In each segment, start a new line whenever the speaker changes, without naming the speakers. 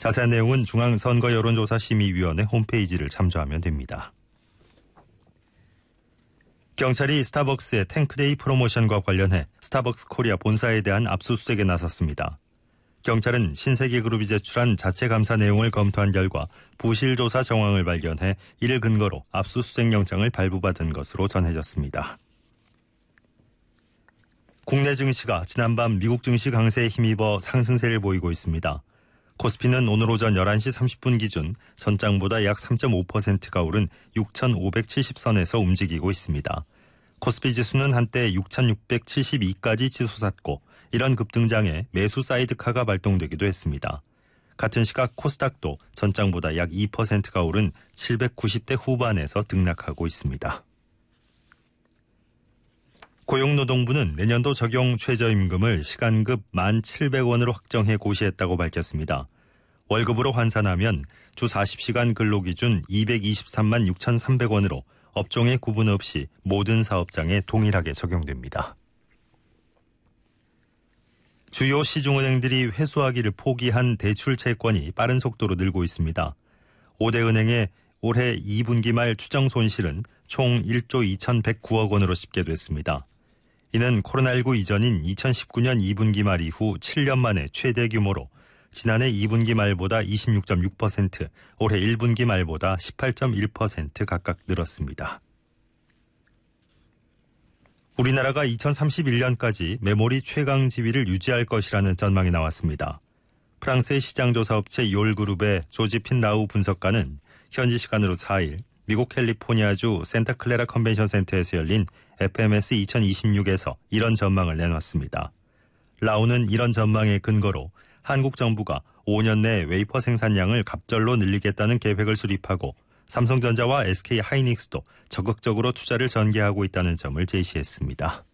자세한 내용은 중앙선거여론조사심의위원회 홈페이지를 참조하면 됩니다. 경찰이 스타벅스의 탱크데이 프로모션과 관련해 스타벅스 코리아 본사에 대한 압수수색에 나섰습니다. 경찰은 신세계그룹이 제출한 자체 감사 내용을 검토한 결과 부실 조사 정황을 발견해 이를 근거로 압수수색 영장을 발부받은 것으로 전해졌습니다. 국내 증시가 지난밤 미국 증시 강세에 힘입어 상승세를 보이고 있습니다. 코스피는 오늘 오전 11시 30분 기준 전장보다 약 3.5%가 오른 6,570선에서 움직이고 있습니다. 코스피 지수는 한때 6,672까지 치솟았고 이런 급등장에 매수 사이드카가 발동되기도 했습니다. 같은 시각 코스닥도 전장보다 약 2%가 오른 790대 후반에서 등락하고 있습니다. 고용노동부는 내년도 적용 최저임금을 시간급 1,700원으로 확정해 고시했다고 밝혔습니다. 월급으로 환산하면 주 40시간 근로기준 223만 6,300원으로 업종의 구분 없이 모든 사업장에 동일하게 적용됩니다. 주요 시중은행들이 회수하기를 포기한 대출 채권이 빠른 속도로 늘고 있습니다. 5대 은행의 올해 2분기 말 추정 손실은 총 1조 2,109억 원으로 집계됐습니다. 이는 코로나19 이전인 2019년 2분기 말 이후 7년 만에 최대 규모로 지난해 2분기 말보다 26.6%, 올해 1분기 말보다 18.1% 각각 늘었습니다. 우리나라가 2031년까지 메모리 최강 지위를 유지할 것이라는 전망이 나왔습니다. 프랑스의 시장조사업체 요울그룹의 조지핀 라우 분석가는 현지 시간으로 4일 미국 캘리포니아주 센타클레라 컨벤션 센터에서 열린 FMS 2026에서 이런 전망을 내놨습니다. 라우는 이런 전망의 근거로 한국 정부가 5년 내 웨이퍼 생산량을 갑절로 늘리겠다는 계획을 수립하고 삼성전자와 SK하이닉스도 적극적으로 투자를 전개하고 있다는 점을 제시했습니다.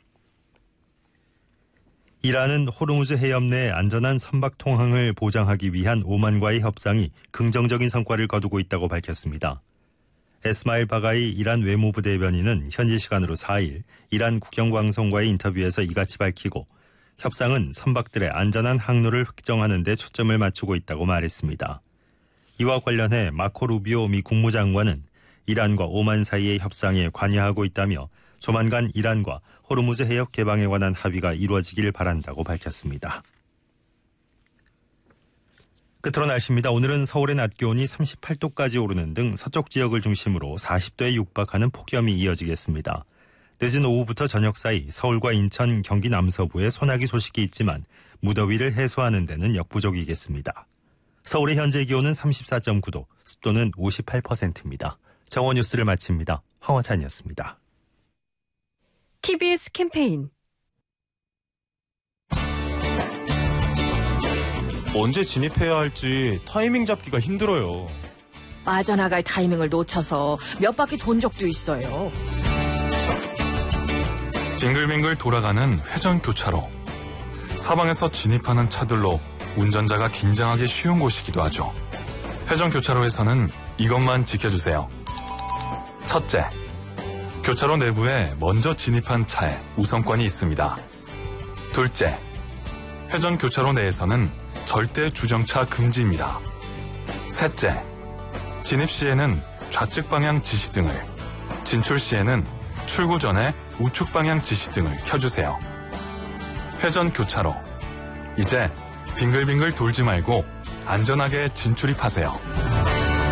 이란은 호르무즈 해협 내 안전한 선박 통항을 보장하기 위한 오만과의 협상이 긍정적인 성과를 거두고 있다고 밝혔습니다. 에스마일 바가이 이란 외무부 대변인은 현지 시간으로 4일 이란 국영방송과의 인터뷰에서 이같이 밝히고 협상은 선박들의 안전한 항로를 획정하는 데 초점을 맞추고 있다고 말했습니다. 이와 관련해 마코 루비오 미 국무장관은 이란과 오만 사이의 협상에 관여하고 있다며 조만간 이란과 호르무즈 해협 개방에 관한 합의가 이루어지길 바란다고 밝혔습니다. 끝으로 날씨입니다. 오늘은 서울의 낮 기온이 38도까지 오르는 등 서쪽 지역을 중심으로 40도에 육박하는 폭염이 이어지겠습니다. 늦은 오후부터 저녁 사이 서울과 인천, 경기 남서부에 소나기 소식이 있지만 무더위를 해소하는 데는 역부족이겠습니다. 서울의 현재 기온은 34.9도, 습도는 58%입니다. 정오 뉴스를 마칩니다. 황화찬이었습니다.
TBS 캠페인
언제 진입해야 할지 타이밍 잡기가 힘들어요.
빠져나갈 타이밍을 놓쳐서 몇 바퀴 돈 적도 있어요.
빙글빙글 돌아가는 회전교차로. 사방에서 진입하는 차들로 운전자가 긴장하기 쉬운 곳이기도 하죠. 회전교차로에서는 이것만 지켜주세요. 첫째, 교차로 내부에 먼저 진입한 차에 우선권이 있습니다. 둘째, 회전교차로 내에서는 절대 주정차 금지입니다. 셋째, 진입 시에는 좌측 방향 지시등을, 진출 시에는 출구 전에 우측 방향 지시등을 켜주세요. 회전교차로. 이제 빙글빙글 돌지 말고 안전하게 진출입하세요.